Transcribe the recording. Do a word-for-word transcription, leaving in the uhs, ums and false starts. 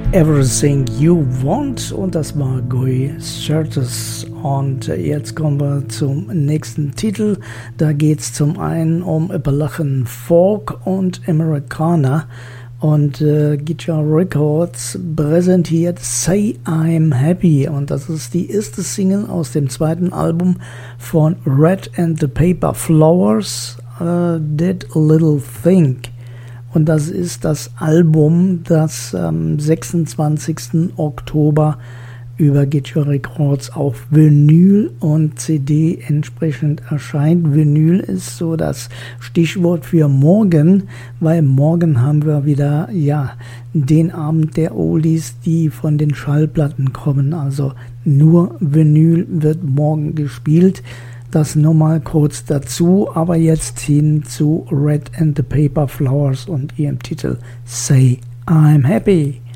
Everything You Want und das war Guy Curtis. Und jetzt kommen wir zum nächsten Titel. Da geht es zum einen um Appalachian Folk und Americana. Und äh, Guitar Records präsentiert Say I'm Happy. Und das ist die erste Single aus dem zweiten Album von Red and the Paper Flowers, uh, That Little Thing. Und das ist das Album, das am sechsundzwanzigsten Oktober über Guitar Records auf Vinyl und C D entsprechend erscheint. Vinyl ist so das Stichwort für morgen, weil morgen haben wir wieder ja den Abend der Oldies, die von den Schallplatten kommen. Also nur Vinyl wird morgen gespielt. Das nur mal kurz dazu, aber jetzt hin zu Red and the Paper Flowers und ihrem Titel Say I'm Happy.